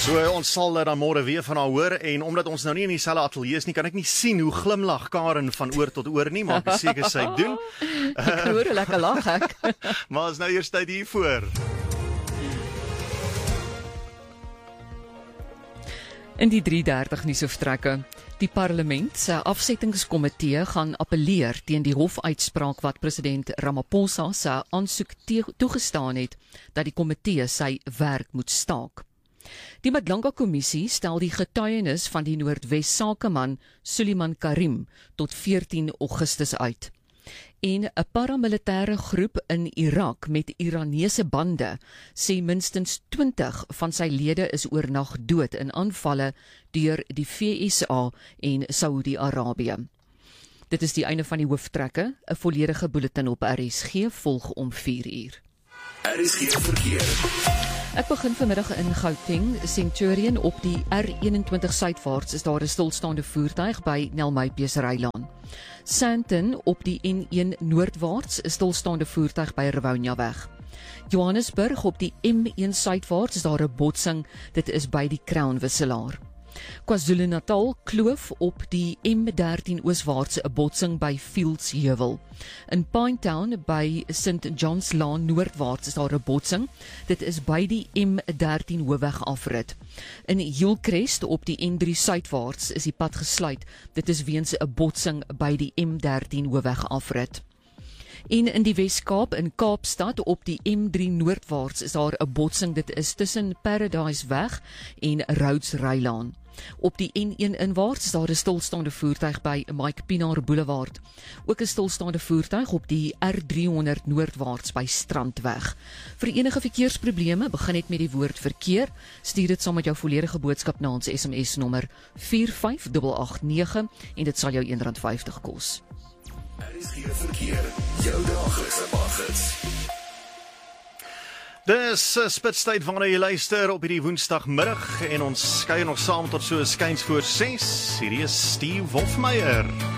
So, ons sal dan môre weer van haar hoor en omdat ons nou nie in dieselfde ateljee is nie, kan ek nie sien hoe glimlag Karen van oor tot oor nie, maar ek is seker sy doen. Ek hoor hoe lekker lag ek. Maar is nou eers tyd hiervoor. In die 3:30 nuusoortrekke. Die parlement se afsettingskomitee gaan appeleer teen die hofuitspraak wat president Ramaphosa se aansoek toegestaan het dat die komitee sy werk moet staak. Die Madlanga-kommissie stel die getuienis van die Noordwes sakeman Suleiman Karim tot 14 Augustus uit. En 'n paramilitêre groep in Irak met Iranese bande sê minstens 20 van sy lede is oornag dood in aanvalle deur die VSA en Saudi-Arabië. Dit is die einde van die hooftrekke. 'n Volledige bulletin op RSG volg om 4:00. RSG verkeer. Ek begin vanmiddag in Gauteng, Centurion op die R21 suidwaarts is daar 'n stilstaande voertuig by Nelmypeesrylaan. Sandton op die N1 noordwaarts is stilstaande voertuig by Rivonia-weg. Johannesburg op die M1 suidwaarts is daar 'n botsing, dit is by die Crown-wisselaar. KwaZulu-Natal kloof op die M13 ooswaarts 'n botsing by Fields-Heuwel. In Pinetown by St John's Laan noordwaarts is daar 'n botsing. Dit is by die M13 hoofweg afrit. In Hillcrest op die N3 suidwaarts is die pad gesluit. Dit is weens 'n botsing by die M13 hoofweg afrit. En in die Wes-Kaap in Kaapstad op die M3 noordwaarts is daar 'n botsing. Dit is tussen Paradise Weg en Rhodes Rylaan. Op die N1 inwaarts is daar 'n stilstaande voertuig by Mike Pinaar Boulevard. Ook 'n stilstaande voertuig op die R300 noordwaarts by Strandweg. Vir enige verkeersprobleme, begin net met die woord verkeer. Stuur dit saam met jou volledige boodskap na ons SMS nommer 45889 en dit sal jou R1.50 kos. RSG verkeer, jou daaglikse paggids. Dis spitstyd wanneer jy luister op hierdie woensdagmiddag en ons kuier nog saam tot so skuins voor 6. Hierdie is Steve Wolfmeyer.